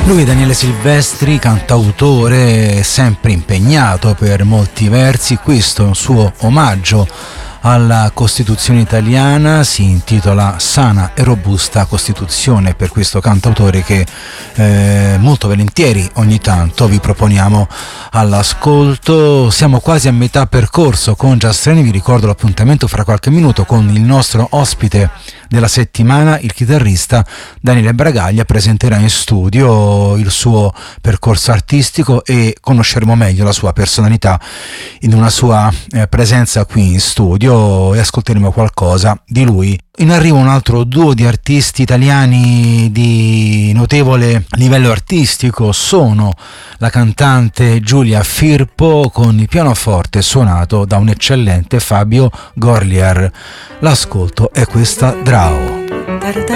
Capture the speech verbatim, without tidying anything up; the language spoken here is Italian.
Lui, Daniele Silvestri, cantautore sempre impegnato per molti versi. Questo è un suo omaggio alla Costituzione italiana, si intitola Sana e robusta Costituzione, per questo cantautore che eh, molto volentieri ogni tanto vi proponiamo all'ascolto. Siamo quasi a metà percorso con Just Train, vi ricordo l'appuntamento fra qualche minuto con il nostro ospite della settimana, il chitarrista Daniele Bragaglia. Presenterà in studio il suo percorso artistico e conosceremo meglio la sua personalità in una sua eh, presenza qui in studio, e ascolteremo qualcosa di lui. In arrivo un altro duo di artisti italiani di notevole livello artistico, sono la cantante Giulia Firpo con il pianoforte suonato da un eccellente Fabio Gorlier. L'ascolto è questa Drao.